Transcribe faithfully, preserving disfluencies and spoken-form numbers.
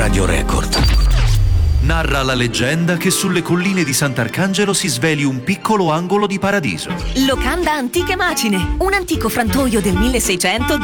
Radio Record. Narra la leggenda che sulle colline di Sant'Arcangelo si sveli un piccolo angolo di paradiso. Locanda Antiche Macine, un antico frantoio del milleseicento